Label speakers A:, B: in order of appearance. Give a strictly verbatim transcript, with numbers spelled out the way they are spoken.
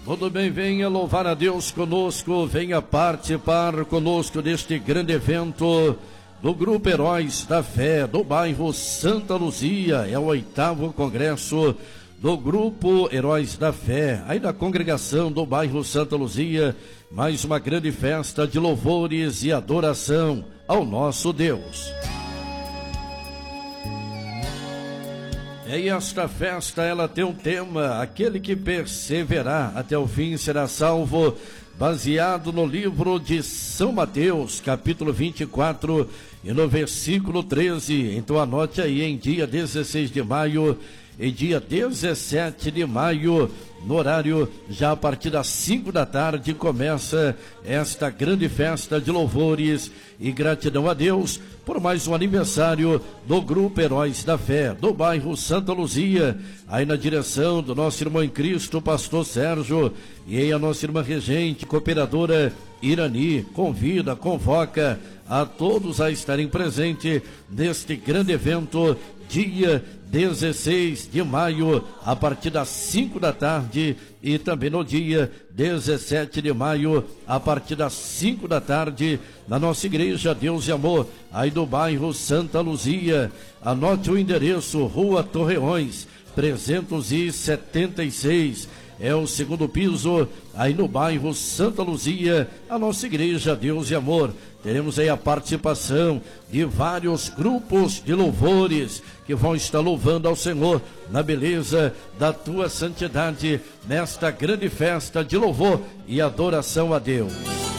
A: Tudo bem, venha louvar a Deus conosco, venha participar conosco deste grande evento do Grupo Heróis da Fé, do bairro Santa Luzia. É o oitavo congresso do Grupo Heróis da Fé, aí da congregação do bairro Santa Luzia, mais uma grande festa de louvores e adoração ao nosso Deus. E esta festa, ela tem um tema: aquele que perseverar até o fim será salvo, baseado no livro de São Mateus, capítulo vinte e quatro, e no versículo treze. Então anote aí, em dia dezesseis de maio e dia dezessete de maio, no horário já a partir das cinco da tarde, começa esta grande festa de louvores e gratidão a Deus por mais um aniversário do Grupo Heróis da Fé, do bairro Santa Luzia, aí na direção do nosso irmão em Cristo, pastor Sérgio, e aí a nossa irmã regente, cooperadora Irani, convida, convoca a todos a estarem presentes neste grande evento, dia dezesseis de maio, a partir das cinco da tarde, e também no dia dezessete de maio, a partir das cinco da tarde, na nossa igreja Deus e Amor, aí do bairro Santa Luzia. Anote o endereço: Rua Torreões, trezentos e setenta e seis. É o segundo piso, aí no bairro Santa Luzia, a nossa igreja Deus e Amor. Teremos aí a participação de vários grupos de louvores que vão estar louvando ao Senhor na beleza da tua santidade, nesta grande festa de louvor e adoração a Deus.